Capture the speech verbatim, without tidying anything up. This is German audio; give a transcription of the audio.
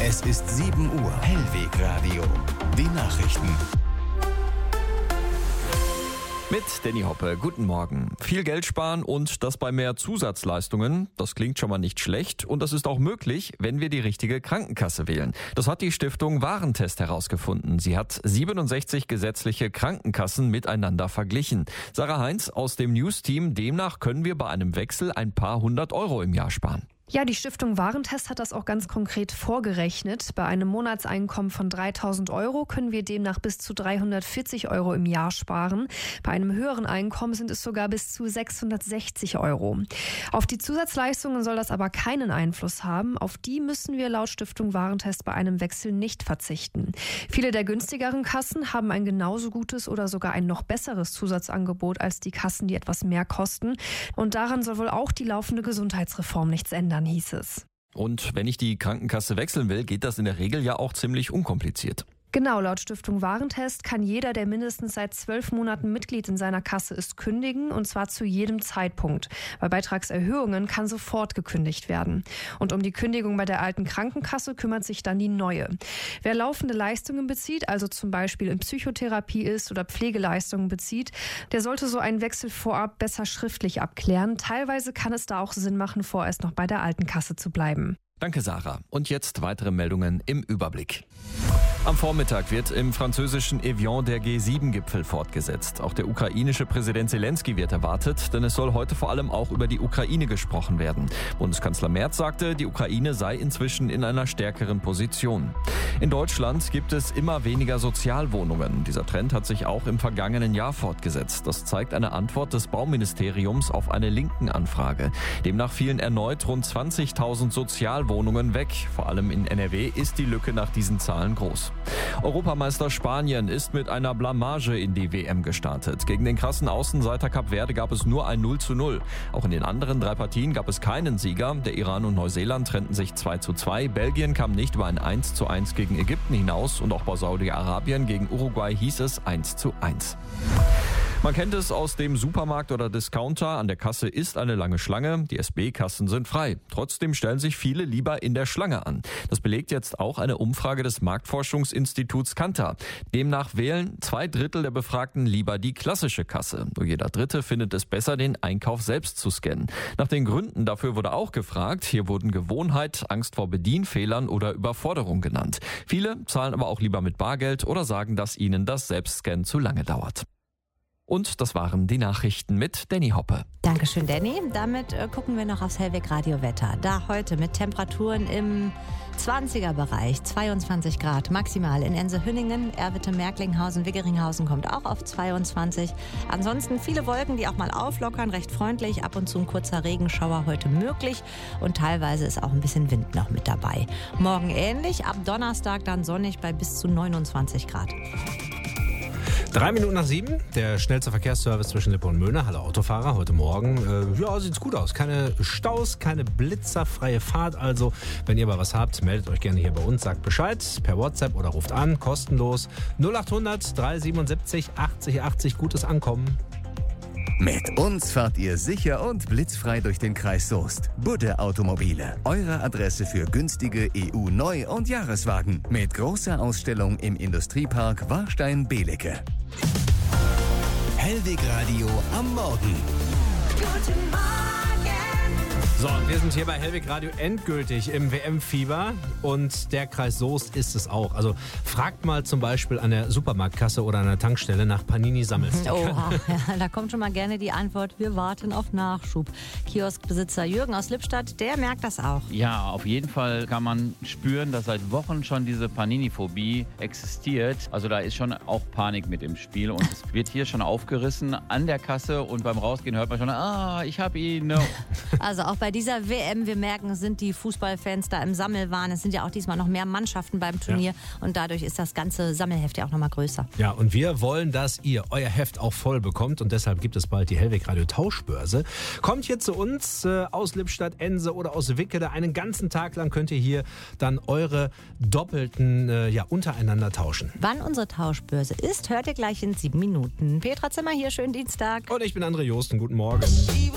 Es ist sieben Uhr. Hellweg Radio. Die Nachrichten. Mit Danny Hoppe, guten Morgen. Viel Geld sparen und das bei mehr Zusatzleistungen, das klingt schon mal nicht schlecht und das ist auch möglich, wenn wir die richtige Krankenkasse wählen. Das hat die Stiftung Warentest herausgefunden. Sie hat siebenundsechzig gesetzliche Krankenkassen miteinander verglichen. Sarah Heinz aus dem News-Team, demnach können wir bei einem Wechsel ein paar hundert Euro im Jahr sparen. Ja, die Stiftung Warentest hat das auch ganz konkret vorgerechnet. Bei einem Monatseinkommen von dreitausend Euro können wir demnach bis zu dreihundertvierzig Euro im Jahr sparen. Bei einem höheren Einkommen sind es sogar bis zu sechshundertsechzig Euro. Auf die Zusatzleistungen soll das aber keinen Einfluss haben. Auf die müssen wir laut Stiftung Warentest bei einem Wechsel nicht verzichten. Viele der günstigeren Kassen haben ein genauso gutes oder sogar ein noch besseres Zusatzangebot als die Kassen, die etwas mehr kosten. Und daran soll wohl auch die laufende Gesundheitsreform nichts ändern, hieß es. Und wenn ich die Krankenkasse wechseln will, geht das in der Regel ja auch ziemlich unkompliziert. Genau, laut Stiftung Warentest kann jeder, der mindestens seit zwölf Monaten Mitglied in seiner Kasse ist, kündigen, und zwar zu jedem Zeitpunkt. Bei Beitragserhöhungen kann sofort gekündigt werden. Und um die Kündigung bei der alten Krankenkasse kümmert sich dann die neue. Wer laufende Leistungen bezieht, also zum Beispiel in Psychotherapie ist oder Pflegeleistungen bezieht, der sollte so einen Wechsel vorab besser schriftlich abklären. Teilweise kann es da auch Sinn machen, vorerst noch bei der alten Kasse zu bleiben. Danke, Sarah. Und jetzt weitere Meldungen im Überblick. Am Vormittag wird im französischen Evian der G sieben Gipfel fortgesetzt. Auch der ukrainische Präsident Zelensky wird erwartet, denn es soll heute vor allem auch über die Ukraine gesprochen werden. Bundeskanzler Merz sagte, die Ukraine sei inzwischen in einer stärkeren Position. In Deutschland gibt es immer weniger Sozialwohnungen. Dieser Trend hat sich auch im vergangenen Jahr fortgesetzt. Das zeigt eine Antwort des Bauministeriums auf eine linken Anfrage. Demnach fielen erneut rund zwanzigtausend Sozialwohnungen weg. Vor allem in N R W ist die Lücke nach diesen Zahlen groß. Europameister Spanien ist mit einer Blamage in die W M gestartet. Gegen den krassen Außenseiter Kap Verde gab es nur ein null zu null. Auch in den anderen drei Partien gab es keinen Sieger. Der Iran und Neuseeland trennten sich zwei zu zwei. Belgien kam nicht über ein eins zu eins gegen Ägypten hinaus und auch bei Saudi-Arabien gegen Uruguay hieß es eins zu eins. Man kennt es aus dem Supermarkt oder Discounter. An der Kasse ist eine lange Schlange. Die S B-Kassen sind frei. Trotzdem stellen sich viele lieber in der Schlange an. Das belegt jetzt auch eine Umfrage des Marktforschungsinstituts Kantar. Demnach wählen zwei Drittel der Befragten lieber die klassische Kasse. Nur jeder Dritte findet es besser, den Einkauf selbst zu scannen. Nach den Gründen dafür wurde auch gefragt. Hier wurden Gewohnheit, Angst vor Bedienfehlern oder Überforderung genannt. Viele zahlen aber auch lieber mit Bargeld oder sagen, dass ihnen das Selbstscannen zu lange dauert. Und das waren die Nachrichten mit Danny Hoppe. Dankeschön, Danny. Damit äh, gucken wir noch aufs Hellweg Radio Wetter. Da heute mit Temperaturen im zwanziger-Bereich, zweiundzwanzig Grad maximal in Ense-Hünningen, Erwitte, Merklinghausen, Wiggeringhausen kommt auch auf zweiundzwanzig. Ansonsten viele Wolken, die auch mal auflockern, recht freundlich. Ab und zu ein kurzer Regenschauer heute möglich und teilweise ist auch ein bisschen Wind noch mit dabei. Morgen ähnlich, ab Donnerstag dann sonnig bei bis zu neunundzwanzig Grad. Drei Minuten nach sieben, der schnellste Verkehrsservice zwischen Lippe und Möhne. Hallo Autofahrer, heute Morgen. Äh, ja, sieht's gut aus. Keine Staus, keine blitzerfreie Fahrt. Also, wenn ihr mal was habt, meldet euch gerne hier bei uns, sagt Bescheid per WhatsApp oder ruft an, kostenlos. null achthundert dreihundertsiebenundsiebzig achtzig achtzig, gutes Ankommen. Mit uns fahrt ihr sicher und blitzfrei durch den Kreis Soest. Budde Automobile. Eure Adresse für günstige E U-Neu- und Jahreswagen. Mit großer Ausstellung im Industriepark Warstein-Belecke. Hellweg Radio am Morgen. Guten Morgen. So, wir sind hier bei Hellweg Radio endgültig im W M-Fieber und der Kreis Soest ist es auch. Also fragt mal zum Beispiel an der Supermarktkasse oder an der Tankstelle nach Panini-Sammelstickern. Oha, ja, da kommt schon mal gerne die Antwort, wir warten auf Nachschub. Kioskbesitzer Jürgen aus Lippstadt, der merkt das auch. Ja, auf jeden Fall kann man spüren, dass seit Wochen schon diese Panini-Phobie existiert. Also da ist schon auch Panik mit im Spiel und es wird hier schon aufgerissen an der Kasse und beim Rausgehen hört man schon, ah, ich hab ihn. No. Also auch bei dieser W M, wir merken, sind die Fußballfans da im Sammelwahn. Es sind ja auch diesmal noch mehr Mannschaften beim Turnier ja. Und dadurch ist das ganze Sammelheft ja auch nochmal größer. Ja, und wir wollen, dass ihr euer Heft auch voll bekommt und deshalb gibt es bald die Hellweg Radio Tauschbörse. Kommt hier zu uns äh, aus Lippstadt, Ense oder aus Wickede. Einen ganzen Tag lang könnt ihr hier dann eure Doppelten äh, ja, untereinander tauschen. Wann unsere Tauschbörse ist, hört ihr gleich in sieben Minuten. Petra Zimmer hier, schönen Dienstag. Und ich bin André Josten, guten Morgen.